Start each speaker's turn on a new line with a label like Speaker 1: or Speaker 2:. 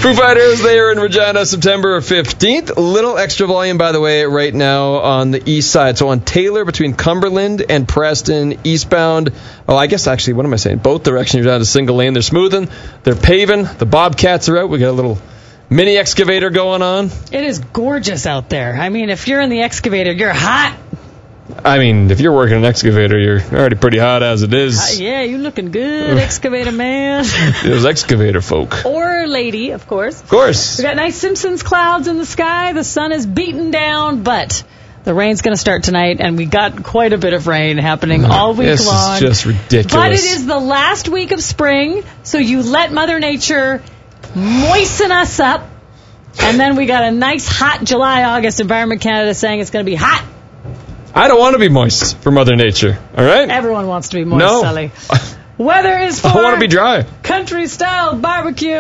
Speaker 1: Foo Fighters, they are in Regina September 15th. A little extra volume, by the way, right now on the east side. So on Taylor between Cumberland and Preston, eastbound. Oh, I guess actually, what am I saying? Both directions, you're down to single lane. They're smoothing. They're paving. The Bobcats are out. We got a little mini excavator going on.
Speaker 2: It is gorgeous out there. I mean, if you're in the excavator, you're hot.
Speaker 1: I mean, if you're working an excavator, you're already pretty hot as it is.
Speaker 2: Yeah, you looking good, excavator man.
Speaker 1: Those excavator folk.
Speaker 2: Or lady, of course.
Speaker 1: Of course.
Speaker 2: We got nice Simpsons clouds in the sky. The sun is beaten down, but the rain's going to start tonight, and we got quite a bit of rain happening all week long.
Speaker 1: This is just ridiculous.
Speaker 2: But it is the last week of spring, so you let Mother Nature moisten us up, and then we got a nice hot July, August. Environment Canada saying it's going to be hot.
Speaker 1: I don't want to be moist for Mother Nature, all right?
Speaker 2: Everyone wants to be moist,
Speaker 1: no.
Speaker 2: Sully. Weather is for
Speaker 1: I want to be dry.
Speaker 2: country-style barbecue.